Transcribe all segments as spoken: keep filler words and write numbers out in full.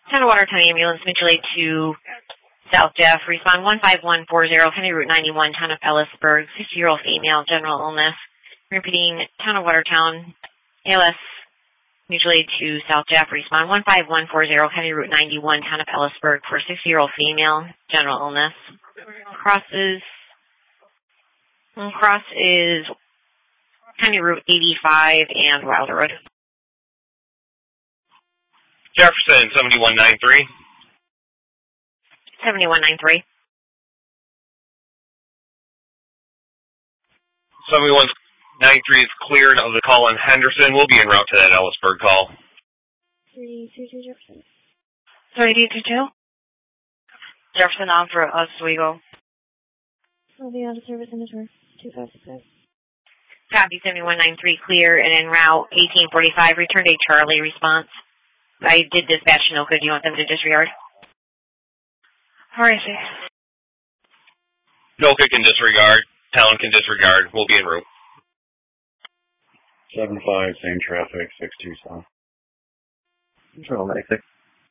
Town of Watertown Ambulance, mutual aid to South Jeff. Respond one five one four zero, County Route ninety-one, Town of Ellisburg, sixty-year-old female, general illness. Repeating, Town of Watertown, A L S, mutual aid to South Jeff. Respond one five one four zero, County Route ninety-one, Town of Ellisburg, for sixty-year-old female, general illness. Cross is, cross is County Route eighty-five and Wilder Road. Jefferson, seventy-one ninety-three. seventy-one ninety-three. seventy-one ninety-three is cleared of the call in Henderson. We'll be en route to that Ellisburg call. three two two Jefferson. three two two? Jefferson on for Oswego. I'll be out of service in the tour. two five six five. Copy, seventy-one ninety-three, clear and en route, eighteen forty-five, return to Charlie response. I did dispatch Noka. Do you want them to disregard? All right, sir. Noka can disregard. Town can disregard. We'll be en route. seven five, same traffic, six two south. Control ninety-six.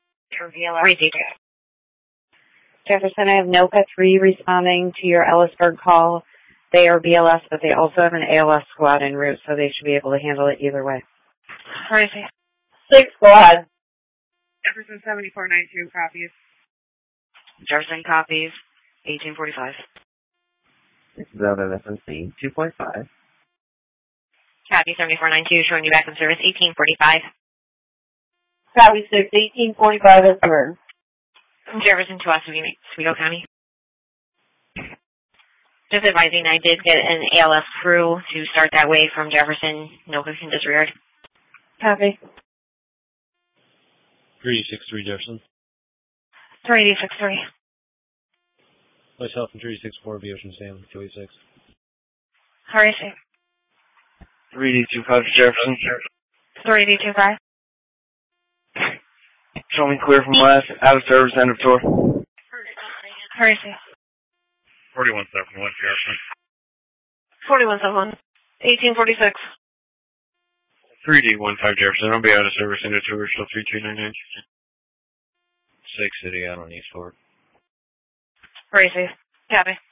Jefferson, I have Noka three responding to your Ellisburg call. They are B L S, but they also have an A L S squad en route, so they should be able to handle it either way. All right, sir. Six squad. Jefferson seventy-four ninety-two copies. Jefferson copies, eighteen forty-five. This is out of S M C, two point five. Copy, seventy-four ninety-two, showing you back in service, eighteen forty-five. Copy six, eighteen forty-five is third. Jefferson to Oswego County. Just advising, I did get an A L S crew to start that way from Jefferson. Noka can disregard. Copy. three six three Jefferson. three eight six three. Myself and three six four B Ocean Sam, two eight six. All right, sir. three D two five Jefferson. three eight two five. Show me clear from last, out of service, end of tour. All right, sir. forty-one seventy-one Jefferson. forty-one seventy-one. eighteen forty-six. three D one five Jefferson. I'll be out of service into tour, still three two nine nine. six City, I don't need four. All right, sir. Copy.